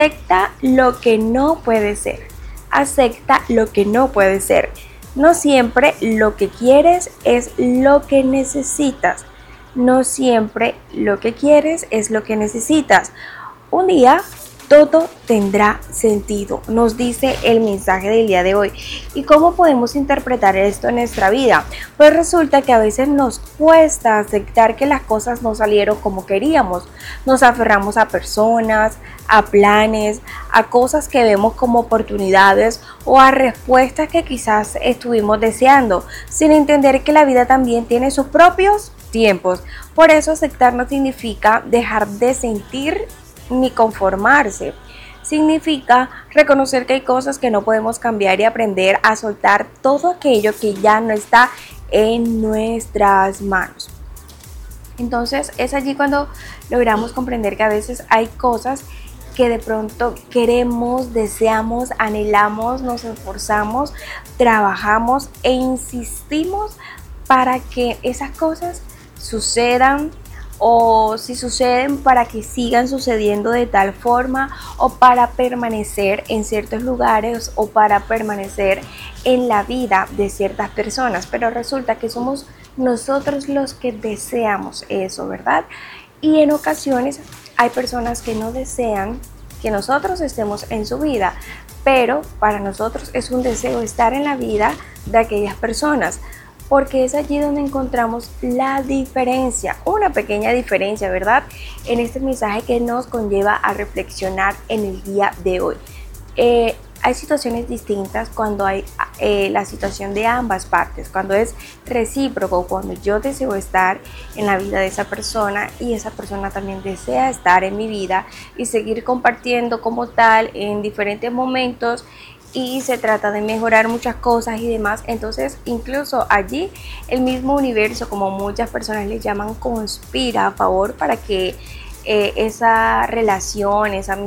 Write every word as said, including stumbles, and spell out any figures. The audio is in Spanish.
Acepta lo que no puede ser. Acepta lo que no puede ser. No siempre lo que quieres es lo que necesitas. No siempre lo que quieres es lo que necesitas. Un día todo tendrá sentido, nos dice el mensaje del día de hoy. ¿Y cómo podemos interpretar esto en nuestra vida? Pues resulta que a veces nos cuesta aceptar que las cosas no salieron como queríamos. Nos aferramos a personas, a planes, a cosas que vemos como oportunidades o a respuestas que quizás estuvimos deseando, sin entender que la vida también tiene sus propios tiempos. Por eso aceptar no significa dejar de sentir ni conformarse. Significa reconocer que hay cosas que no podemos cambiar y aprender a soltar todo aquello que ya no está en nuestras manos. Entonces es allí cuando logramos comprender que a veces hay cosas que de pronto queremos, deseamos, anhelamos, nos esforzamos, trabajamos e insistimos para que esas cosas sucedan, o si suceden para que sigan sucediendo de tal forma, o para permanecer en ciertos lugares, o para permanecer en la vida de ciertas personas. Pero resulta que somos nosotros los que deseamos eso, ¿verdad? Y en ocasiones hay personas que no desean que nosotros estemos en su vida, pero para nosotros es un deseo estar en la vida de aquellas personas, porque es allí donde encontramos la diferencia, una pequeña diferencia, ¿verdad? En este mensaje que nos conlleva a reflexionar en el día de hoy. Eh, hay situaciones distintas cuando hay eh, la situación de ambas partes, cuando es recíproco, cuando yo deseo estar en la vida de esa persona y esa persona también desea estar en mi vida y seguir compartiendo como tal en diferentes momentos, y se trata de mejorar muchas cosas y demás. Entonces incluso allí el mismo universo, como muchas personas le llaman, conspira a favor para que eh, esa relación, esa